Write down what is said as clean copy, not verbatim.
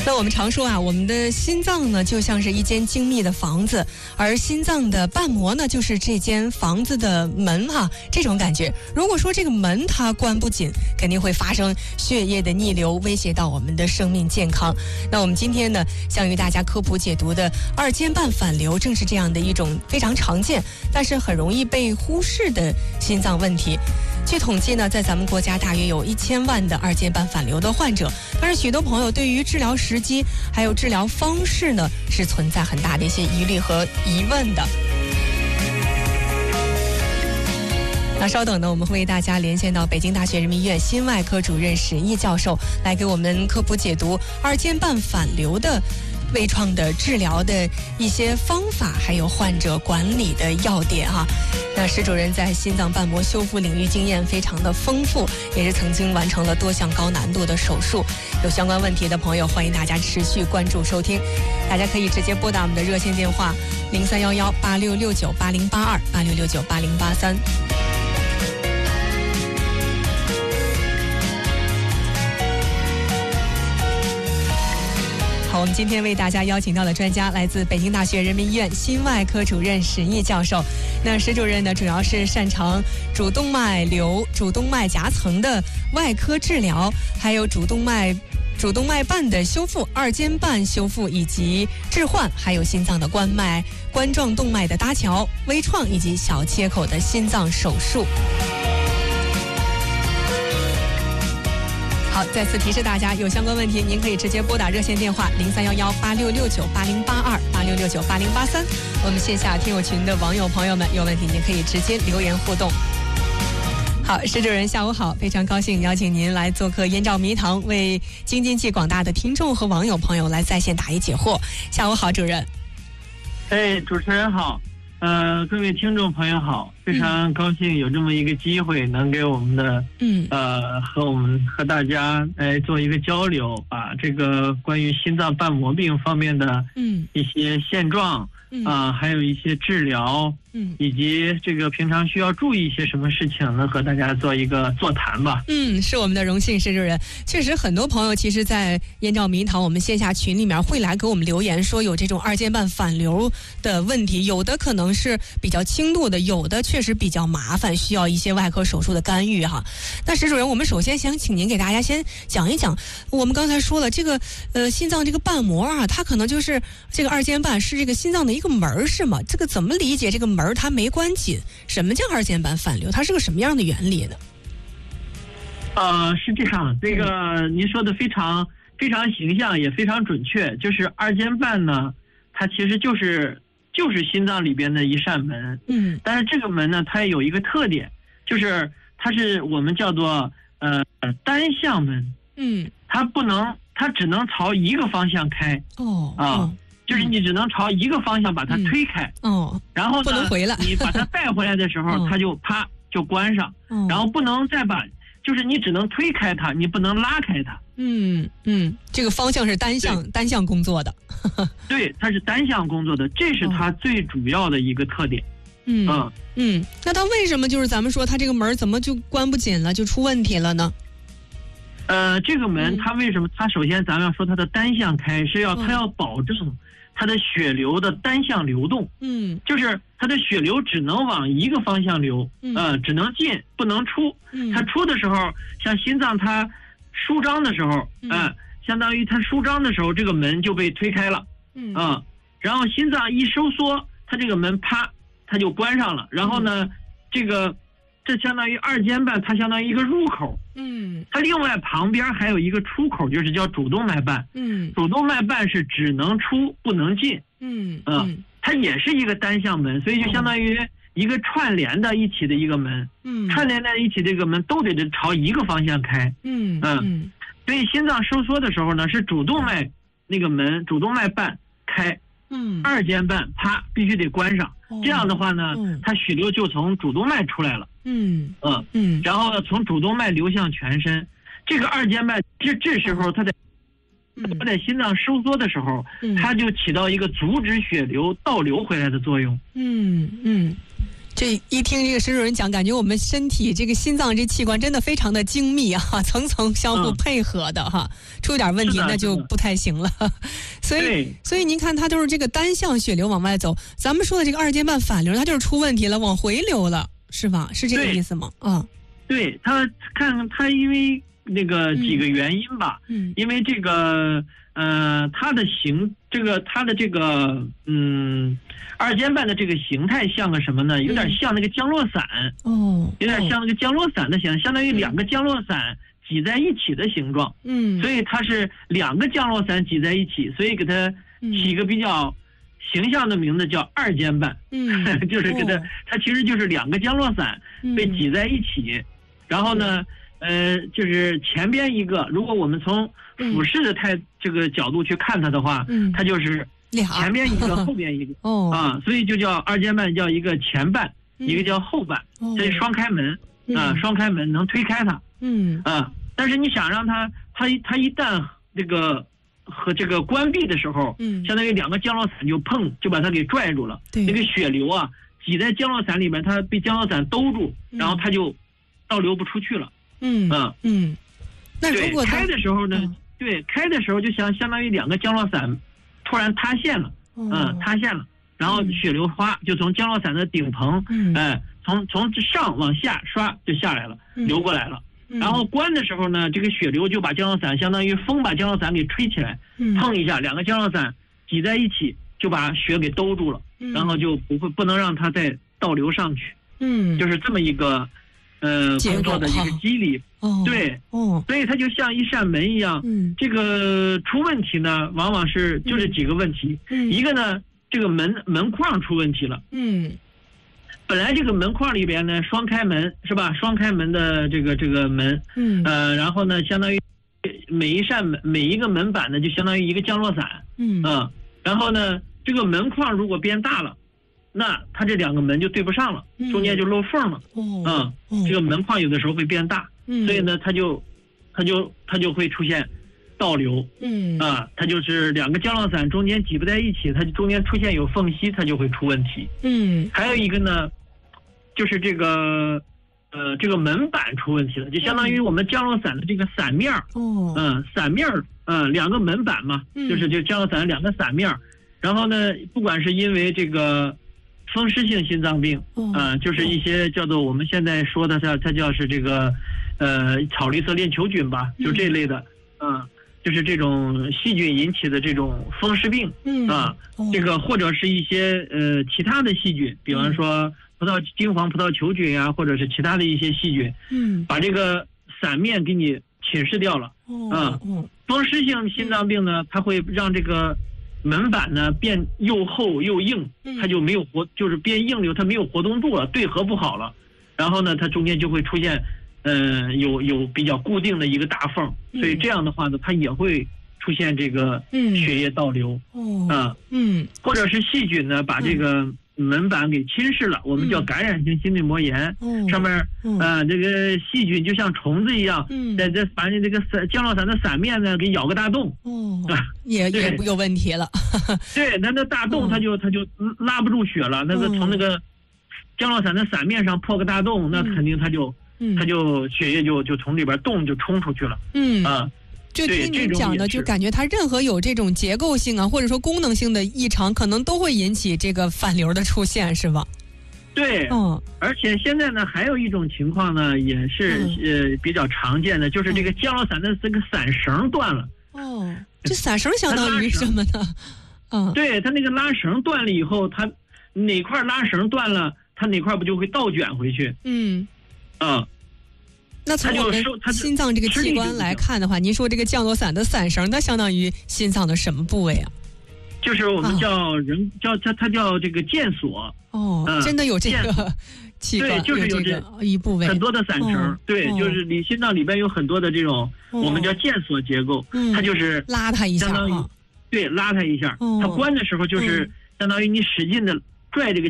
那我们常说啊，我们的心脏呢就像是一间精密的房子，而心脏的瓣膜呢就是这间房子的门这种感觉。如果说这个门它关不紧，肯定会发生血液的逆流，威胁到我们的生命健康。那我们今天呢，想与大家科普解读的二尖瓣反流，正是这样的一种非常常见，但是很容易被忽视的心脏问题。据统计呢，在咱们国家大约有1000万的二尖瓣反流的患者，但是许多朋友对于治疗时机还有治疗方式呢，是存在很大的一些疑虑和疑问的。那稍等呢，我们会为大家连线到北京大学人民医院心外科主任史毅教授，来给我们科普解读二尖瓣反流的微创的治疗的一些方法，还有患者管理的要点那史主任在心脏瓣膜修复领域经验非常的丰富，也是曾经完成了多项高难度的手术。有相关问题的朋友，欢迎大家持续关注收听。大家可以直接拨打我们的热线电话03118669808286698083。好，我们今天为大家邀请到的专家来自北京大学人民医院心外科主任史毅教授。那史主任呢，主要是擅长主动脉瘤、主动脉夹层的外科治疗，还有主动脉瓣的修复、二尖瓣修复以及置换，还有心脏的冠状动脉的搭桥、微创以及小切口的心脏手术。好，再次提示大家，有相关问题您可以直接拨打热线电话03118669808286698083。我们线下听友群的网友朋友们，有问题您可以直接留言互动。好，史主任下午好，非常高兴邀请您来做客燕赵迷堂，为京津冀广大的听众和网友朋友来在线答疑解惑。下午好，主任。 主持人好。各位听众朋友好，非常高兴有这么一个机会，能给我们的和大家来做一个交流，把这个关于心脏瓣膜病方面的一些现状还有一些治疗以及这个平常需要注意一些什么事情呢，和大家做一个座谈吧。 是我们的荣幸，史主任。确实很多朋友其实在燕赵迷堂我们线下群里面会来给我们留言，说有这种二尖瓣反流的问题，有的可能是比较轻度的，有的确实比较麻烦，需要一些外科手术的干预那史主任，我们首先想请您给大家先讲一讲，我们刚才说了这个心脏这个瓣膜它可能就是这个二尖瓣是这个心脏的一个门是吗？这个怎么理解这个门它没关紧？什么叫二尖瓣反流？它是个什么样的原理呢？ 是这样，这个您说的非常非常形象，也非常准确。就是二尖瓣呢，它其实就是心脏里边的一扇门。但是这个门呢，它有一个特点，就是它是我们叫做单向门。它只能朝一个方向开。就是你只能朝一个方向把它推开，然后呢， 不能回来。 你把它带回来的时候，它就啪就关上，然后不能再把，就是你只能推开它，你不能拉开它。 这个方向是单向工作的。 对，它是单向工作的，这是它最主要的一个特点。 那它为什么就是咱们说它这个门怎么就关不紧了，就出问题了呢？ 这个门它为什么？它首先咱们要说它的单向开，是它要保证它的血流的单向流动。就是它的血流只能往一个方向流，只能进不能出。它出的时候，像心脏它舒张的时候，相当于它舒张的时候，这个门就被推开了。然后心脏一收缩，它这个门啪它就关上了。然后呢，这相当于二尖瓣，它相当于一个入口。它另外旁边还有一个出口，就是叫主动脉瓣。主动脉瓣是只能出不能进。它也是一个单向门，所以就相当于一个串联的一起的一个门。串联在一起这个门都得朝一个方向开。所以心脏收缩的时候呢，是主动脉那个门，主动脉瓣开。二尖瓣啪必须得关上。这样的话呢，它血流就从主动脉出来了。然后呢，从主动脉流向全身。这个二尖瓣这时候它在心脏收缩的时候，它就起到一个阻止血流倒流回来的作用。 这一听这个石主任讲，感觉我们身体这个心脏这器官真的非常的精密啊，层层相互配合的哈，出点问题那就不太行了。所以您看，它都是这个单向血流往外走，咱们说的这个二尖瓣反流，它就是出问题了，往回流了，是吧？是这个意思吗？啊， 对，它因为那个几个原因吧，因为这个它的二尖瓣的这个形态像个什么呢？有点像那个降落伞有点像那个降落伞的形状，相当于两个降落伞挤在一起的形状。所以它是两个降落伞挤在一起，所以给它起一个比较形象的名字叫二尖瓣。就是给它其实就是两个降落伞被挤在一起，然后呢，就是前边一个，如果我们从俯视的这个角度去看它的话，它就是前边一个，后边一个。所以就叫二尖瓣，叫一个前瓣，一个叫后瓣，这是双开门双开门能推开它。但是你想让它一旦这个和这个关闭的时候，相当于两个降落伞就把它给拽住了。那个血流啊挤在降落伞里面，它被降落伞兜住，然后它就倒流不出去了。那如果开的时候呢？开的时候就相当于两个降落伞突然塌陷了，然后血流就从降落伞的顶棚，从上往下刷就下来了，流过来了。然后关的时候呢，这个血流就把降落伞相当于风把降落伞给吹起来，碰一下，两个降落伞挤在一起，就把血给兜住了，然后就不能让它再倒流上去。就是这么一个工作的一个机理。所以它就像一扇门一样。这个出问题呢，往往就是几个问题。一个呢，这个门框出问题了。本来这个门框里边呢，双开门是吧？双开门的这个门。然后呢，相当于每一个门板呢，就相当于一个降落伞。然后呢，这个门框如果变大了，那它这两个门就对不上了，中间就漏缝了。这个门框有的时候会变大，所以呢，它就会出现倒流。它就是两个降落伞中间挤不在一起，它就中间出现有缝隙，它就会出问题。还有一个呢，就是这个门板出问题了，就相当于我们降落伞的这个伞面伞面两个门板嘛，就降落伞两个伞面，然后呢，不管是因为这个风湿性心脏病，就是一些叫做我们现在说的它叫是这个草绿色链球菌吧，就这类的，就是这种细菌引起的这种风湿病这个或者是一些其他的细菌，比方说金黄葡萄球菌啊，或者是其他的一些细菌，把这个伞面给你侵蚀掉了。风湿性心脏病呢，它会让这个门板呢变又厚又硬，它就没有就是变硬了，它没有活动度了，对合不好了，然后呢，它中间就会出现有比较固定的一个大缝，所以这样的话呢，它也会出现这个血液倒流。或者是细菌呢把这个门板给侵蚀了，我们叫感染性心肺膜炎。上面这个细菌就像虫子一样，把你这个降落伞的伞面呢给咬个大洞。 也有问题了。 对，那大洞它就拉不住血了，那个从那个降落伞的伞面上破个大洞，那肯定它就血液就从里边洞就冲出去了。 就听您讲的，就感觉它任何有这种结构性啊，或者说功能性的异常，可能都会引起这个反流的出现，是吧？ 对。而且现在呢，还有一种情况呢，也是比较常见的，就是这个降落伞的这个伞绳断了。这伞绳相当于什么呢？对，它那个拉绳断了以后，它哪块拉绳断了，它哪块不就会倒卷回去？ 那从我们心脏这个器官来看的话，您说这个降落伞的伞绳，它相当于心脏的什么部位啊？ 就是我们它叫这个腱索。 真的有这个器官， 对，就是有这个一部位， 很多的伞绳。对，就是心脏里边有很多的这种我们叫腱索结构，它就是拉它一下， 相当于对拉它一下，它关的时候就是相当于你使劲的拽这个